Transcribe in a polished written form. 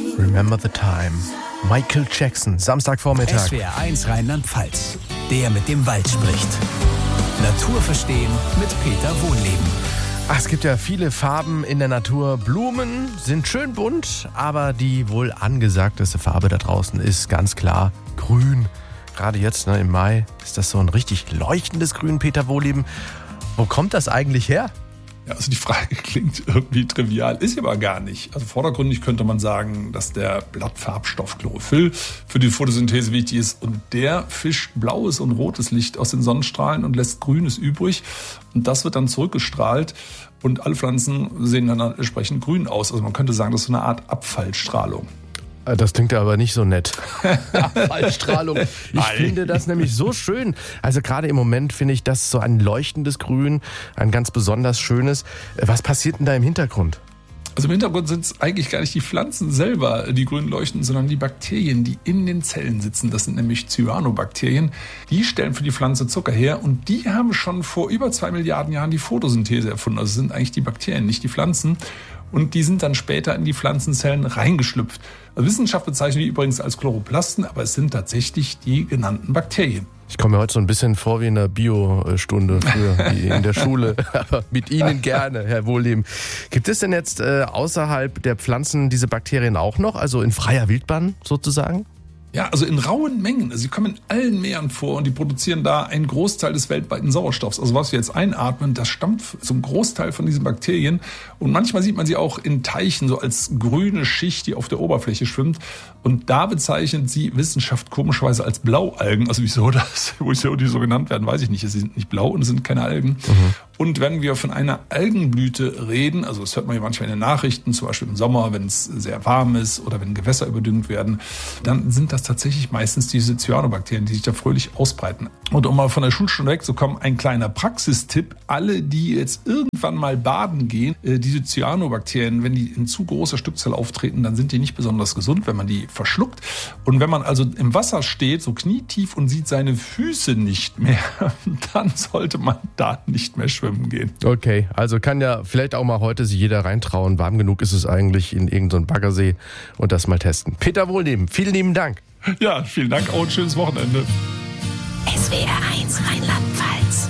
Remember the Time. Michael Jackson, Samstagvormittag. SWR 1 Rheinland-Pfalz, der mit dem Wald spricht. Natur verstehen mit Peter Wohlleben. Ach, es gibt ja viele Farben in der Natur. Blumen sind schön bunt, aber die wohl angesagteste Farbe da draußen ist ganz klar grün. Gerade jetzt, im Mai, ist das so ein richtig leuchtendes Grün, Peter Wohlleben. Wo kommt das eigentlich her? Ja, also die Frage klingt irgendwie trivial, ist aber gar nicht. Also vordergründig könnte man sagen, dass der Blattfarbstoff Chlorophyll für die Photosynthese wichtig ist und der fischt blaues und rotes Licht aus den Sonnenstrahlen und lässt grünes übrig und das wird dann zurückgestrahlt und alle Pflanzen sehen dann entsprechend grün aus. Also man könnte sagen, das ist so eine Art Abfallstrahlung. Das klingt aber nicht so nett. Abfallstrahlung. Ich finde das nämlich so schön. Also gerade im Moment finde ich das so ein leuchtendes Grün, ein ganz besonders schönes. Was passiert denn da im Hintergrund? Also im Hintergrund sind es eigentlich gar nicht die Pflanzen selber, die grün leuchten, sondern die Bakterien, die in den Zellen sitzen. Das sind nämlich Cyanobakterien. Die stellen für die Pflanze Zucker her und die haben schon vor über 2 Milliarden Jahren die Photosynthese erfunden. Also es sind eigentlich die Bakterien, nicht die Pflanzen. Und die sind dann später in die Pflanzenzellen reingeschlüpft. Also Wissenschaft bezeichnet die übrigens als Chloroplasten, aber es sind tatsächlich die genannten Bakterien. Ich komme mir heute so ein bisschen vor wie in einer Biostunde früher, wie in der Schule. Aber mit Ihnen gerne, Herr Wohlleben. Gibt es denn jetzt außerhalb der Pflanzen diese Bakterien auch noch, also in freier Wildbahn sozusagen? Ja, also in rauen Mengen. Also sie kommen in allen Meeren vor und die produzieren da einen Großteil des weltweiten Sauerstoffs. Also was wir jetzt einatmen, das stammt zum Großteil von diesen Bakterien. Und manchmal sieht man sie auch in Teichen, so als grüne Schicht, die auf der Oberfläche schwimmt. Und da bezeichnet sie Wissenschaft komischerweise als Blaualgen. Also wieso die so genannt werden, weiß ich nicht. Sie sind nicht blau und es sind keine Algen. Und wenn wir von einer Algenblüte reden, also das hört man ja manchmal in den Nachrichten, zum Beispiel im Sommer, wenn es sehr warm ist oder wenn Gewässer überdüngt werden, dann sind das tatsächlich meistens diese Cyanobakterien, die sich da fröhlich ausbreiten. Und um mal von der Schulstunde wegzukommen, ein kleiner Praxistipp. Alle, die jetzt irgendwann mal baden gehen, diese Cyanobakterien, wenn die in zu großer Stückzahl auftreten, dann sind die nicht besonders gesund, wenn man die verschluckt. Und wenn man also im Wasser steht, so knietief und sieht seine Füße nicht mehr, dann sollte man da nicht mehr schwimmen gehen. Okay, also kann ja vielleicht auch mal heute sich jeder reintrauen. Warm genug ist es eigentlich in irgendeinem Baggersee und das mal testen. Peter Wohlleben, vielen lieben Dank. Ja, vielen Dank, auch ein schönes Wochenende. SWR 1 Rheinland-Pfalz.